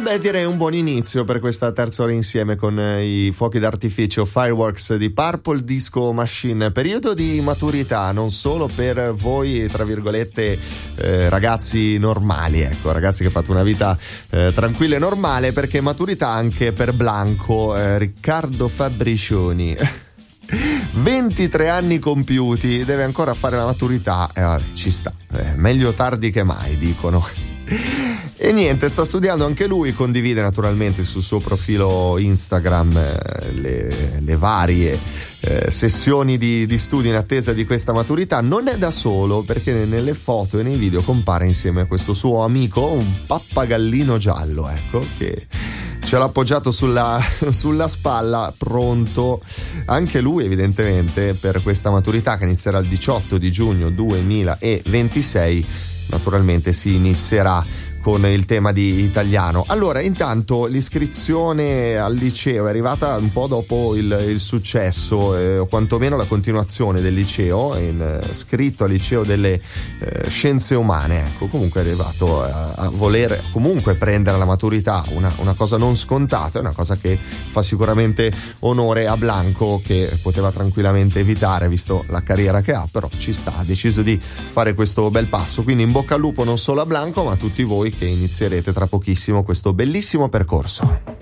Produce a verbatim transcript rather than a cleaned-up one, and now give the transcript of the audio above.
Beh, direi un buon inizio per questa terza ora insieme con i fuochi d'artificio Fireworks di Purple Disco Machine. Periodo di maturità non solo per voi, tra virgolette, eh, ragazzi normali, ecco, ragazzi che fate una vita eh, tranquilla e normale, perché maturità anche per Blanco, eh, Riccardo Fabricioni. ventitré anni compiuti, deve ancora fare la maturità, eh, vabbè, ci sta, eh, meglio tardi che mai, dicono. E niente, sta studiando anche lui, condivide naturalmente sul suo profilo Instagram eh, le, le varie eh, sessioni di, di studio in attesa di questa maturità. Non è da solo, perché nelle foto e nei video compare insieme a questo suo amico, un pappagallino giallo, ecco, che ce l'ha appoggiato sulla, sulla spalla, pronto anche lui evidentemente per questa maturità che inizierà il diciotto di giugno duemilaventisei. Naturalmente si inizierà con il tema di italiano. Allora, intanto l'iscrizione al liceo è arrivata un po' dopo il, il successo, eh, o quantomeno la continuazione del liceo, in, eh, scritto al liceo delle eh, scienze umane, ecco, comunque è arrivato a, a voler comunque prendere la maturità, una, una cosa non scontata, una cosa che fa sicuramente onore a Blanco, che poteva tranquillamente evitare visto la carriera che ha, però ci sta, ha deciso di fare questo bel passo, quindi in bocca al lupo non solo a Blanco ma a tutti voi che inizierete tra pochissimo questo bellissimo percorso.